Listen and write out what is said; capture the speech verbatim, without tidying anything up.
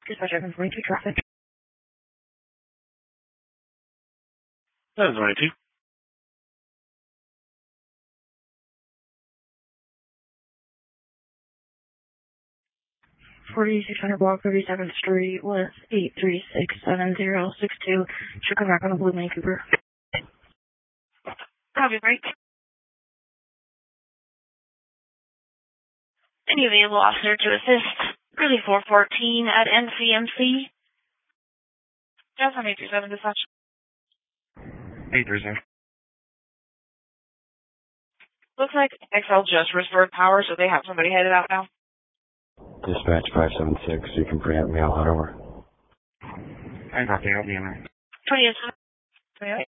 Dispatch seven forty-two traffic. seven twenty-two. forty-six hundred block, thirty-seventh Street, with eight three six seven zero six two. Should come back on a Blue Mini Cooper. Copy, break. Any available officer to assist? Really four fourteen at N C M C. Just on eight three seven dispatch. eight three seven. Looks like X L just restored power, so they have somebody headed out now. Dispatch five seven six, you can preempt me, I'll head over. I got the help me in there. twenty-eight. twenty-eight.